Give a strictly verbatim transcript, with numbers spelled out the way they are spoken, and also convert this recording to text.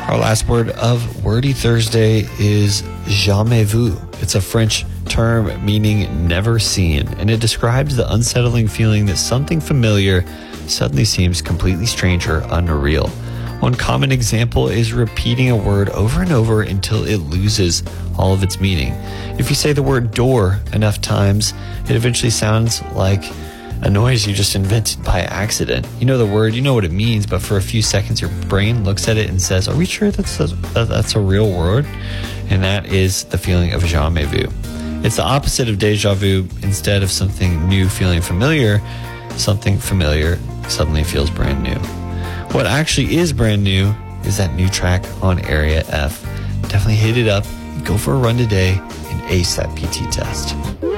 Our last word of Wordy Thursday is jamais vu. It's a French term meaning never seen, and it describes the unsettling feeling that something familiar suddenly seems completely strange or unreal. One common example is repeating a word over and over until it loses all of its meaning. If you say the word door enough times, it eventually sounds like a noise you just invented by accident. You know the word, you know what it means, but for a few seconds your brain looks at it and says, are we sure that's a, that's a real word? And that is the feeling of jamais vu. It's the opposite of deja vu. Instead of something new feeling familiar, something familiar suddenly feels brand new. What actually is brand new is that new track on Area F. Definitely hit it up, go for a run today, and ace that P T test.